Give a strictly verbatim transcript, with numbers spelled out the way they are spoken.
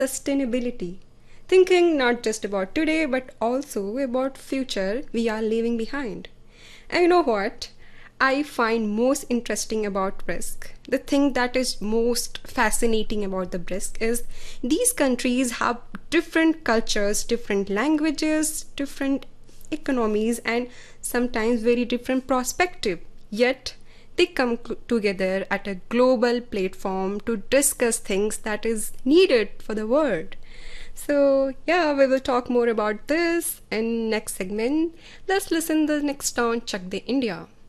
sustainability. Thinking not just about today but also about future we are leaving behind. And you know what? I find most interesting about risk. The thing that is most fascinating about the risk is these countries have different cultures, different languages, different economies, and sometimes very different perspective. Yet they come cl- together at a global platform to discuss things that is needed for the world. So yeah, we will talk more about this in next segment. Let's listen the next song, Chak De India.